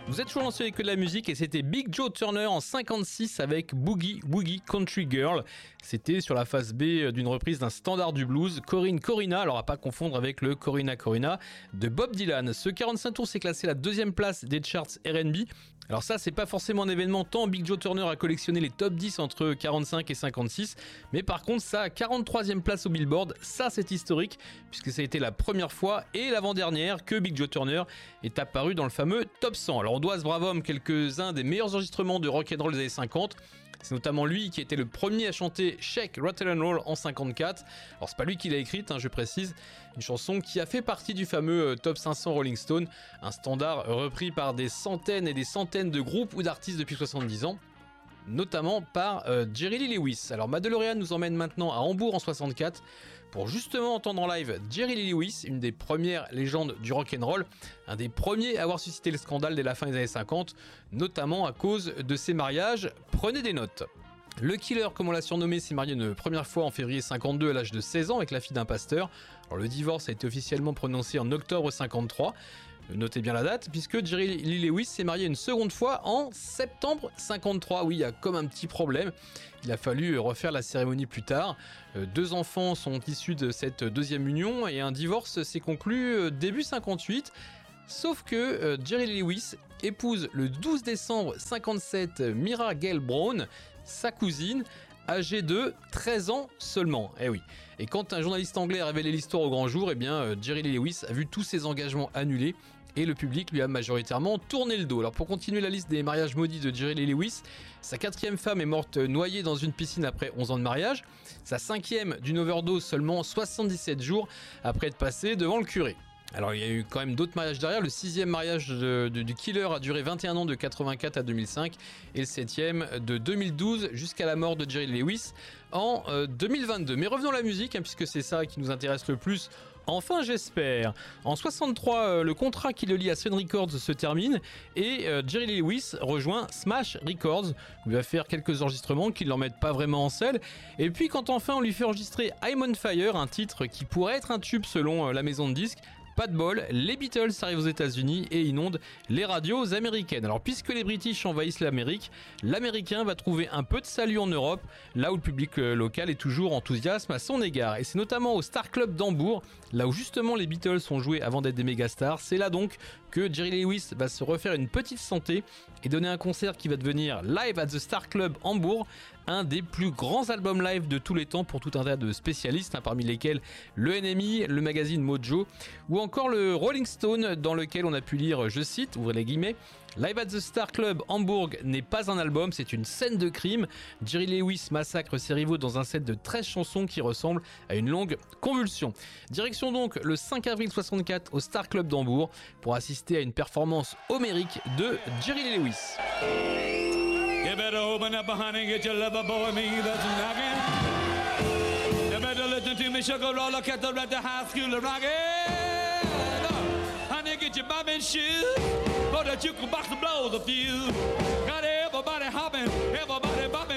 Vous êtes toujours lancé avec de la musique et c'était Big Joe Turner en 56 avec Boogie Woogie Country Girl. C'était sur la face B d'une reprise d'un standard du blues, Corinne Corina, alors à pas confondre avec le Corina Corina de Bob Dylan. Ce 45 tours s'est classé à la deuxième place des charts R&B. Alors ça, c'est pas forcément un événement tant Big Joe Turner a collectionné les top 10 entre 45 et 56, mais par contre ça a 43e place au Billboard, ça c'est historique puisque ça a été la première fois et l'avant-dernière que Big Joe Turner est apparu dans le fameux top 100. Alors on doit à ce brave homme quelques-uns des meilleurs enregistrements de rock'n'roll des années 50. C'est notamment lui qui était le premier à chanter Shake, Rattle and Roll en 54. Alors c'est pas lui qui l'a écrite, je précise, une chanson qui a fait partie du fameux Top 500 Rolling Stone, un standard repris par des centaines et des centaines de groupes ou d'artistes depuis 70 ans. Notamment par Jerry Lee Lewis. Alors ma DeLorean nous emmène maintenant à Hambourg en 64 pour justement entendre en live Jerry Lee Lewis, une des premières légendes du rock'n'roll, un des premiers à avoir suscité le scandale dès la fin des années 50, notamment à cause de ses mariages. Prenez des notes. Le Killer, comme on l'a surnommé, s'est marié une première fois en février 52 à l'âge de 16 ans avec la fille d'un pasteur. Alors le divorce a été officiellement prononcé en octobre 53. Notez bien la date, puisque Jerry Lee Lewis s'est marié une seconde fois en septembre 53. Oui, il y a comme un petit problème. Il a fallu refaire la cérémonie plus tard. 2 enfants sont issus de cette deuxième union et un divorce s'est conclu début 58. Sauf que Jerry Lee Lewis épouse le 12 décembre 57 Myra Gale Brown, sa cousine, âgée de 13 ans seulement. Eh oui. Et quand un journaliste anglais a révélé l'histoire au grand jour, Jerry Lee Lewis a vu tous ses engagements annulés et le public lui a majoritairement tourné le dos. Alors pour continuer la liste des mariages maudits de Jerry Lee Lewis, sa 4e femme est morte noyée dans une piscine après 11 ans de mariage, sa 5e d'une overdose seulement 77 jours après être passée devant le curé. Alors il y a eu quand même d'autres mariages derrière. Le 6e mariage du Killer a duré 21 ans de 84 à 2005 et le 7e de 2012 jusqu'à la mort de Jerry Lewis en 2022. Mais revenons à la musique puisque c'est ça qui nous intéresse le plus. Enfin j'espère. En 63, le contrat qui le lie à Sun Records se termine et Jerry Lee Lewis rejoint Smash Records. Il va faire quelques enregistrements qui ne l'en mettent pas vraiment en selle. Et puis quand enfin on lui fait enregistrer I'm on Fire, un titre qui pourrait être un tube selon la maison de disques, pas de bol, les Beatles arrivent aux États-Unis et inondent les radios américaines. Alors puisque les British envahissent l'Amérique, l'Américain va trouver un peu de salut en Europe, là où le public local est toujours enthousiaste à son égard. Et c'est notamment au Star Club d'Hambourg, là où justement les Beatles ont joué avant d'être des méga stars. C'est là donc que Jerry Lee Lewis va se refaire une petite santé et donner un concert qui va devenir Live at the Star Club Hambourg, un des plus grands albums live de tous les temps pour tout un tas de spécialistes, parmi lesquels le NME, le magazine Mojo ou encore le Rolling Stone, dans lequel on a pu lire, je cite, ouvrez les guillemets, Live at the Star Club Hambourg n'est pas un album, c'est une scène de crime. Jerry Lewis massacre ses rivaux dans un set de 13 chansons qui ressemble à une longue convulsion. Direction donc le 5 avril 64 au Star Club d'Hambourg pour assister à une performance homérique de Jerry Lee Lewis. You better open up, honey, get your lover boy, me that's knocking. You better listen to me, sugar roller, cat up at the high school of rockin'. Honey, get your bobbin shoes, for the jukebox blows a few. Got everybody hopping, everybody bopping.